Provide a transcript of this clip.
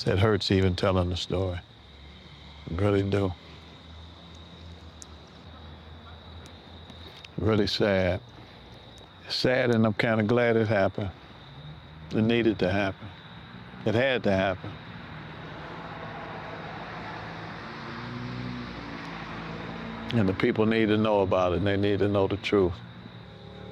It hurts even telling the story. It really do. Really sad. It's sad, and I'm kind of glad it happened. It needed to happen. It had to happen. And the people need to know about it, and they need to know the truth.